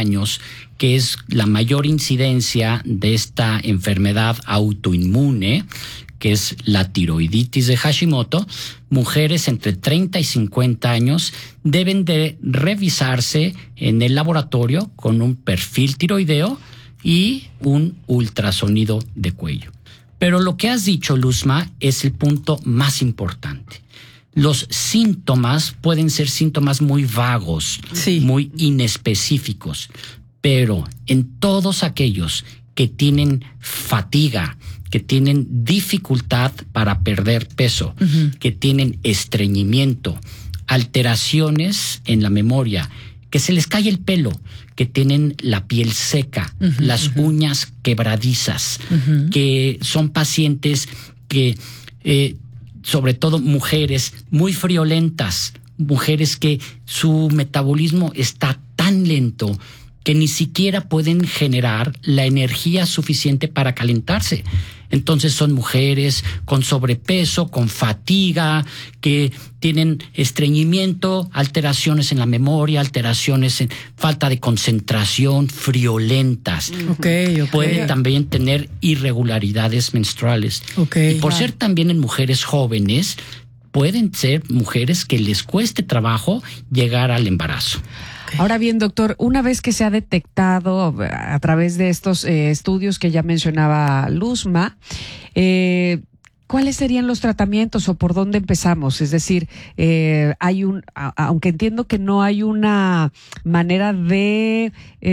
años, que es la mayor incidencia de esta enfermedad autoinmune, que es la tiroiditis de Hashimoto, mujeres entre 30 y 50 años deben de revisarse en el laboratorio con un perfil tiroideo y un ultrasonido de cuello. Pero lo que has dicho, Luzma, es el punto más importante. Los síntomas pueden ser síntomas muy vagos, muy inespecíficos, pero en todos aquellos que tienen fatiga, que tienen dificultad para perder peso, que tienen estreñimiento, alteraciones en la memoria, que se les cae el pelo, que tienen la piel seca, las uñas quebradizas, que son pacientes que, sobre todo mujeres muy friolentas, mujeres que su metabolismo está tan lento que ni siquiera pueden generar la energía suficiente para calentarse. Entonces son mujeres con sobrepeso, con fatiga, que tienen estreñimiento, alteraciones en la memoria, alteraciones en falta de concentración, friolentas. Pueden también tener irregularidades menstruales. Y por ser también en mujeres jóvenes, pueden ser mujeres que les cueste trabajo llegar al embarazo. Ahora bien, doctor, una vez que se ha detectado a través de estos estudios que ya mencionaba Luzma, ¿cuáles serían los tratamientos o por dónde empezamos? Es decir, aunque entiendo que no hay una manera de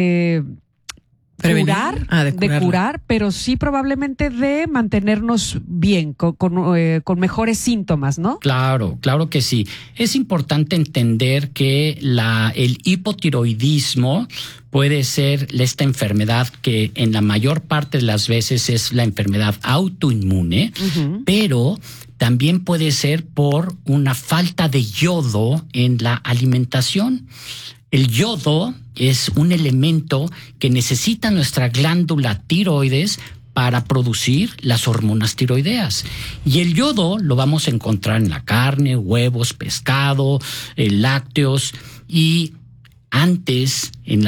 curar, pero sí probablemente de mantenernos bien, con mejores síntomas, ¿no? Claro que sí. Es importante entender que el hipotiroidismo puede ser esta enfermedad que en la mayor parte de las veces es la enfermedad autoinmune, pero también puede ser por una falta de yodo en la alimentación. El yodo es un elemento que necesita nuestra glándula tiroides para producir las hormonas tiroideas. Y el yodo lo vamos a encontrar en la carne, huevos, pescado, lácteos. Y antes en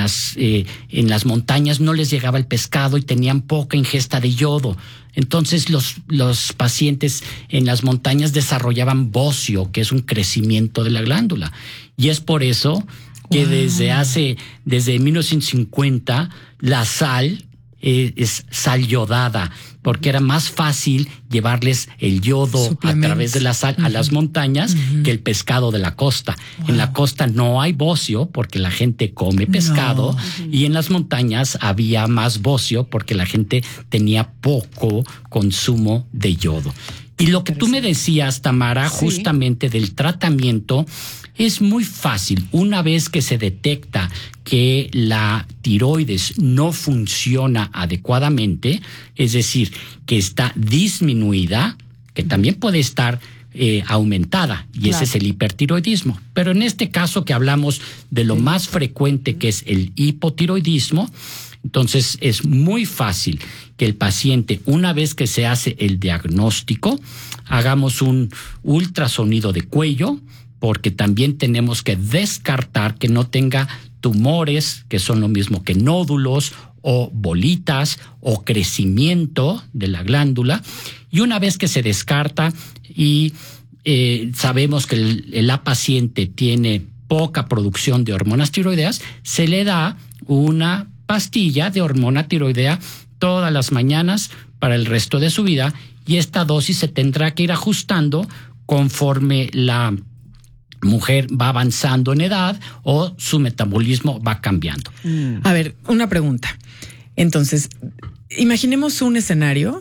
las montañas no les llegaba el pescado y tenían poca ingesta de yodo. Entonces los pacientes en las montañas desarrollaban bocio, que es un crecimiento de la glándula. Y es por eso que desde 1950 la sal es sal yodada, porque era más fácil llevarles el yodo a través de la sal a las montañas que el pescado de la costa. En la costa no hay bocio porque la gente come pescado y en las montañas había más bocio porque la gente tenía poco consumo de yodo. Y lo que tú me decías, Tamara, justamente del tratamiento, es muy fácil. Una vez que se detecta que la tiroides no funciona adecuadamente, es decir, que está disminuida, que también puede estar aumentada, y ese es el hipertiroidismo. Pero en este caso que hablamos de lo más frecuente, que es el hipotiroidismo, entonces es muy fácil que el paciente, una vez que se hace el diagnóstico, hagamos un ultrasonido de cuello, porque también tenemos que descartar que no tenga tumores, que son lo mismo que nódulos o bolitas o crecimiento de la glándula. Y una vez que se descarta y sabemos que la paciente tiene poca producción de hormonas tiroideas, se le da una pastilla de hormona tiroidea todas las mañanas para el resto de su vida, y esta dosis se tendrá que ir ajustando conforme la mujer va avanzando en edad o su metabolismo va cambiando. A ver, una pregunta. Entonces, imaginemos un escenario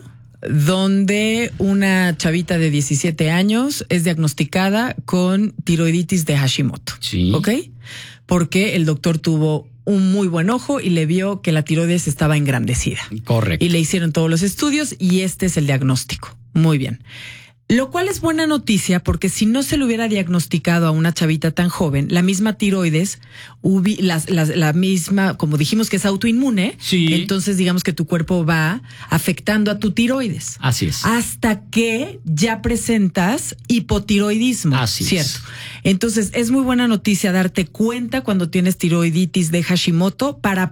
donde una chavita de 17 años es diagnosticada con tiroiditis de Hashimoto. Sí. ¿Ok? Porque el doctor tuvo un muy buen ojo y le vio que la tiroides estaba engrandecida. Correcto. Y le hicieron todos los estudios y este es el diagnóstico. Muy bien. Lo cual es buena noticia, porque si no se le hubiera diagnosticado a una chavita tan joven, la misma tiroides, la misma, como dijimos que es autoinmune, entonces digamos que tu cuerpo va afectando a tu tiroides. Así es. Hasta que ya presentas hipotiroidismo. Así ¿cierto? es. Entonces es muy buena noticia darte cuenta cuando tienes tiroiditis de Hashimoto para